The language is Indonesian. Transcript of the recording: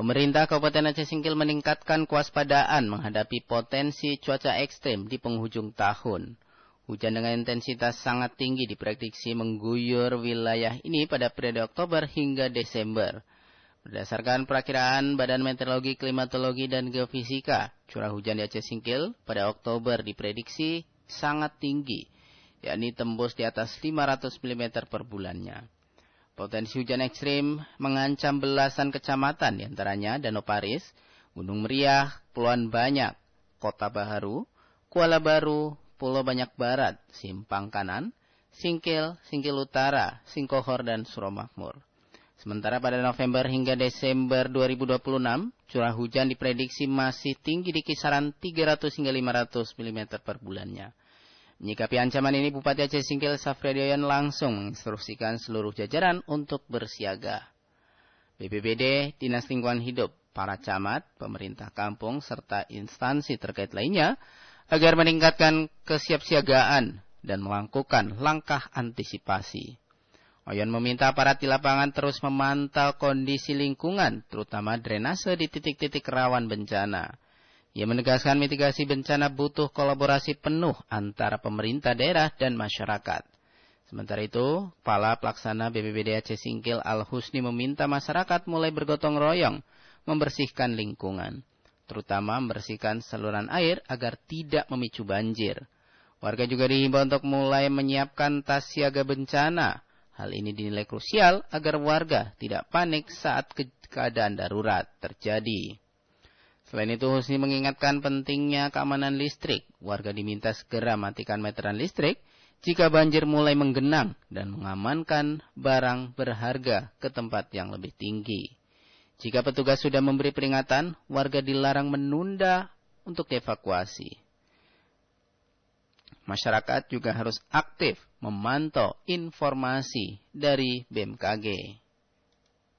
Pemerintah Kabupaten Aceh Singkil meningkatkan kewaspadaan menghadapi potensi cuaca ekstrem di penghujung tahun. Hujan dengan intensitas sangat tinggi diprediksi mengguyur wilayah ini pada periode Oktober hingga Desember. Berdasarkan perakiraan Badan Meteorologi, Klimatologi, dan Geofisika, curah hujan di Aceh Singkil pada Oktober diprediksi sangat tinggi, yakni tembus di atas 500 mm per bulannya. Potensi hujan ekstrim mengancam belasan kecamatan, diantaranya Danau Paris, Gunung Meriah, Kepulauan Banyak, Kota Baharu, Kuala Baru, Pulau Banyak Barat, Simpang Kanan, Singkil, Singkil Utara, Singkohor, dan Suromakmur. Sementara pada November hingga Desember 2026, curah hujan diprediksi masih tinggi di kisaran 300 hingga 500 mm per bulannya. Menyikapi ancaman ini, Bupati Aceh Singkil Safriodian langsung menginstruksikan seluruh jajaran untuk bersiaga. BPBD, Dinas Lingkungan Hidup, para camat, pemerintah kampung, serta instansi terkait lainnya agar meningkatkan kesiapsiagaan dan melakukan langkah antisipasi. Oyon meminta aparat di lapangan terus memantau kondisi lingkungan, terutama drainase di titik-titik rawan bencana. Ia menegaskan mitigasi bencana butuh kolaborasi penuh antara pemerintah daerah dan masyarakat. Sementara itu, Kepala Pelaksana BPBD Aceh Singkil Al-Husni meminta masyarakat mulai bergotong royong membersihkan lingkungan, terutama membersihkan saluran air agar tidak memicu banjir. Warga juga dihimbau untuk mulai menyiapkan tas siaga bencana. Hal ini dinilai krusial agar warga tidak panik saat keadaan darurat terjadi. Selain itu, Husni mengingatkan pentingnya keamanan listrik. Warga diminta segera matikan meteran listrik jika banjir mulai menggenang dan mengamankan barang berharga ke tempat yang lebih tinggi. Jika petugas sudah memberi peringatan, warga dilarang menunda untuk dievakuasi. Masyarakat juga harus aktif memantau informasi dari BMKG.